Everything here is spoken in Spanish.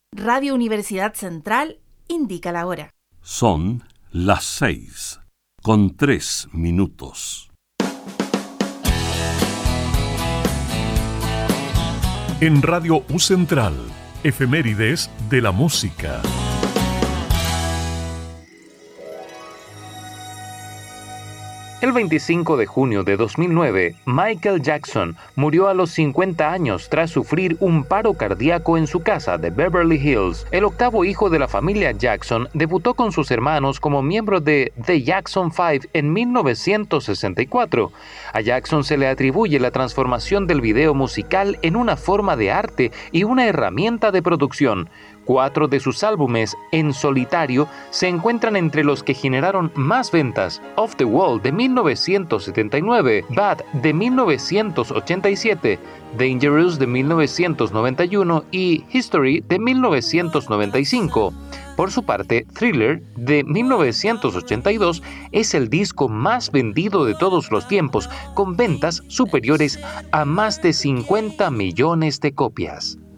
Radio Universidad Central indica la hora. Son las 6:03. En Radio U Central, efemérides de la música. El 25 de junio de 2009, Michael Jackson murió a los 50 años tras sufrir un paro cardíaco en su casa de Beverly Hills. El octavo hijo de la familia Jackson debutó con sus hermanos como miembro de The Jackson 5 en 1964. A Jackson se le atribuye la transformación del video musical en una forma de arte y una herramienta de producción. 4 de sus álbumes en solitario se encuentran entre los que generaron más ventas: Off the Wall de 1979, Bad de 1987, Dangerous de 1991 y History de 1995. Por su parte, Thriller de 1982 es el disco más vendido de todos los tiempos, con ventas superiores a más de 50 millones de copias.